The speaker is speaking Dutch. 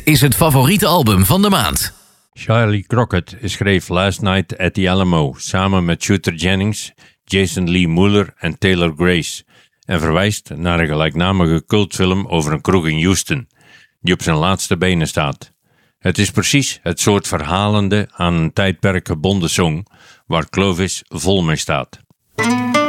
is het favoriete album van de maand. Charlie Crockett schreef Last Night at the Alamo samen met Shooter Jennings, Jason Lee Mueller en Taylor Grace en verwijst naar een gelijknamige cultfilm over een kroeg in Houston die op zijn laatste benen staat. Het is precies het soort verhalende aan een tijdperk gebonden song waar Clovis vol mee staat.